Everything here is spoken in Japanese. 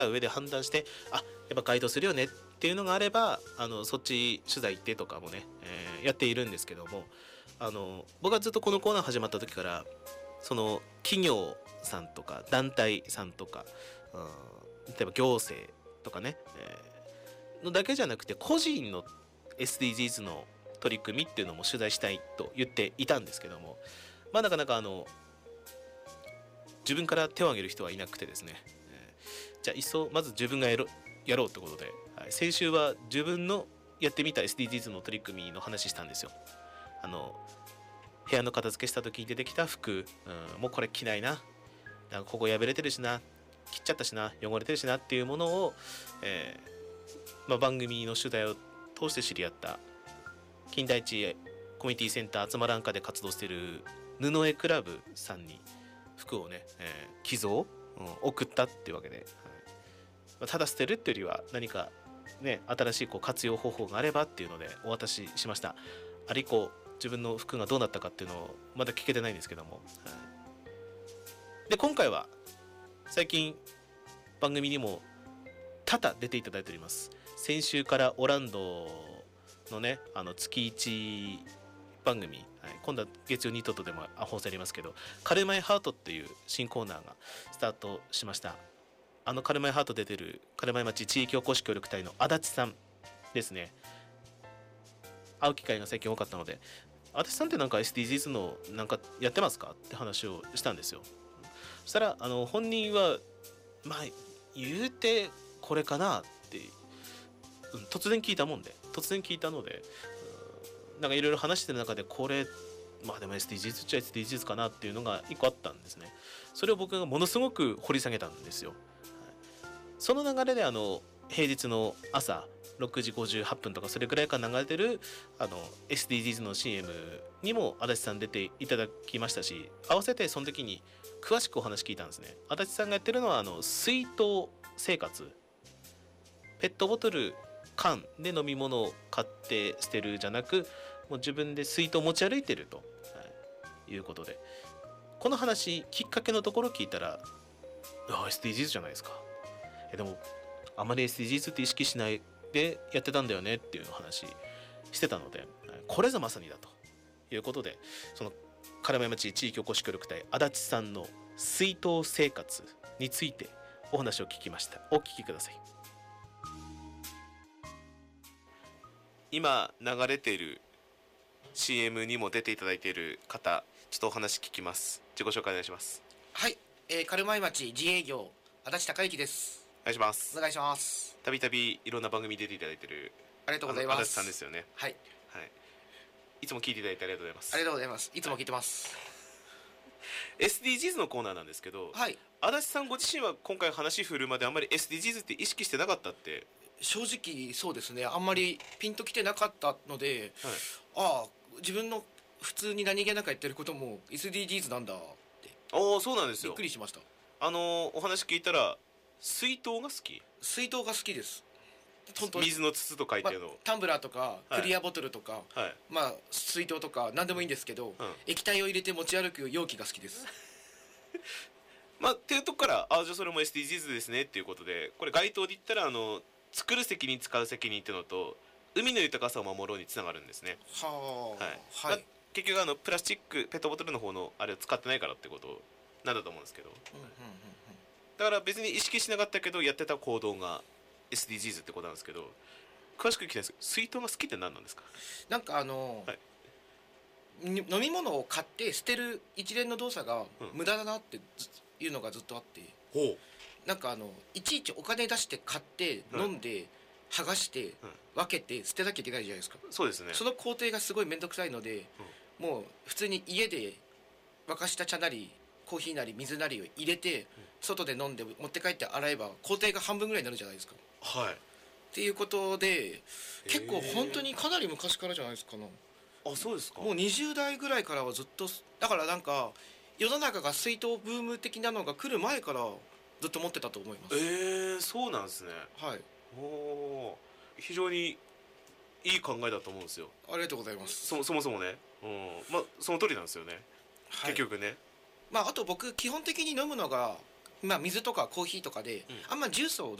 上で判断して、やっぱ該当するよねっていうのがあればそっち取材行ってとかもね、やっているんですけども、僕はずっとこのコーナー始まった時からその企業さんとか団体さんとか、例えば行政とかね、のだけじゃなくて個人の SDGs の取り組みっていうのも取材したいと言っていたんですけども、なかなか自分から手を挙げる人はいなくてですね、じゃあいっそまず自分がやろうってことで、先週は自分のやってみた SDGs の取り組みの話したんですよ。部屋の片付けした時に出てきた服、もうこれ着ないな、なんかここ破れてるしな、切っちゃったしな、汚れてるしなっていうものを、番組の取材を通して知り合った金田一コミュニティセンター集まらんかで活動している布絵クラブさんに服をね、寄贈、送ったっていうわけで、ただ捨てるっていうよりは何かね新しい活用方法があればっていうのでお渡ししました。あれ以降自分の服がどうなったかっていうのをまだ聞けてないんですけども、で今回は最近番組にも多々出ていただいております。先週からオランドのね月1番組、今度は月曜ニットとでも放送ありますけど、カルマイハートっていう新コーナーがスタートしました。カルマイハート出てるカルマイ町地域おこし協力隊の足立さんですね。会う機会が最近多かったので、足立さんってなんか SDGs のなんかやってますかって話をしたんですよ。そしたら本人は言うてこれかなって、突然聞いたので、なんかいろいろ話してる中でこれでも SDGs っちゃ SDGs かなっていうのが一個あったんですね。それを僕がものすごく掘り下げたんですよ。その流れで平日の朝6時58分とかそれくらいから流れてるSDGs の CM にも足立さん出ていただきましたし、合わせてその時に詳しくお話聞いたんですね。足立さんがやってるのは水筒生活、ペットボトル缶で飲み物を買って捨てるじゃなく、もう自分で水筒を持ち歩いてると、いうことで、この話きっかけのところ聞いたらSDGs じゃないですか。でもあまり SDGs って意識しないでやってたんだよねっていう話してたので、これぞまさにだということで、その金山町地域おこし協力隊足立さんの水筒生活についてお話を聞きました。お聞きください。今流れている CM にも出ていただいている方、ちょっとお話聞きます。自己紹介お願いします。 はい、軽米町自営業足立孝之です。 お願いします。 お願いします。 たびたびいろんな番組に出ていただいているありがとうございます。 足立さんですよね。 はい、 いつも聞いていただいてありがとうございます。 ありがとうございます。いつも聞いてます。 SDGs のコーナーなんですけど、 はい、 足立さんご自身は今回話振るまであんまり SDGs って意識してなかったって。 正直そうですね、あんまりピンときてなかったので、自分の普通に何気なくやってることも SDGs なんだってそうなんですよ。 びっくりしました。 お話聞いたら水筒が好き。 水筒が好きです。 水の筒と書いての、 タンブラーとかクリアボトルとか、水筒とか何でもいいんですけど、液体を入れて持ち歩く容器が好きです。 っていうとこからじゃあそれも SDGs ですねっていうことで、これ該当で言ったら作る責任使う責任っていうのと海の豊かさを守ろうにつながるんですね。結局プラスチックペットボトルの方のあれを使ってないからってことなんだと思うんですけど、だから別に意識しなかったけどやってた行動が SDGs ってことなんですけど、詳しく聞きたいんですけど、水筒が好きって何なんですか？ なんか飲み物を買って捨てる一連の動作が無駄だなっていうのがずっとあって、なんかいちいちお金出して買って飲んで、剥がして分けて捨てなきゃいけないじゃないですか。 そうですね。 その工程がすごい面倒くさいので、もう普通に家で沸かした茶なりコーヒーなり水なりを入れて、外で飲んで持って帰って洗えば工程が半分ぐらいになるじゃないですか。っていうことで、結構本当にかなり昔からじゃないですかね。 そうですか。 もう20代ぐらいからはずっと、だからなんか世の中が水筒ブーム的なのが来る前からずっと持ってたと思います。 そうなんですね。非常にいい考えだと思うんですよ。 ありがとうございます。 そもそもね、その通りなんですよね、結局ね。 あと僕基本的に飲むのがまあ水とかコーヒーとかで、あんまジュースを飲